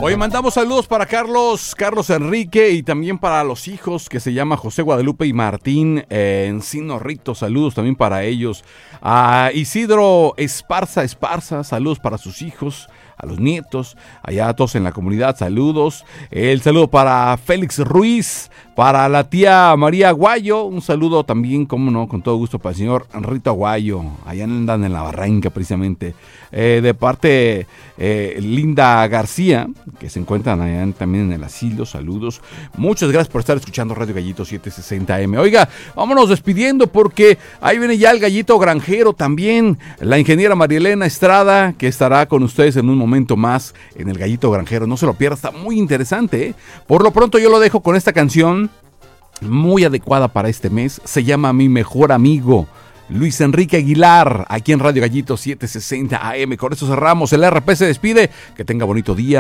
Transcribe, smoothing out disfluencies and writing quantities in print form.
Hoy mandamos saludos para Carlos Enrique y también para los hijos que se llama José Guadalupe y Martín Encino Rito. Saludos también para ellos. A Isidro Esparza, saludos para sus hijos, a los nietos, allá a todos en la comunidad, saludos. El saludo para Félix Ruiz, para la tía María Aguayo, un saludo también, como no, con todo gusto para el señor Rito Aguayo, allá andan en la Barranca precisamente. De parte Linda García, que se encuentran allá también en el asilo, saludos. Muchas gracias por estar escuchando Radio Gallito 760M. Oiga, vámonos despidiendo porque ahí viene ya el Gallito Granjero también, la ingeniera Marielena Estrada, que estará con ustedes en un momento más en el Gallito Granjero. No se lo pierda, está muy interesante, ¿eh? Por lo pronto yo lo dejo con esta canción muy adecuada para este mes. Se llama Mi Mejor Amigo, Luis Enrique Aguilar, aquí en Radio Gallito 760 AM. Con esto cerramos. El RP se despide. Que tenga bonito día.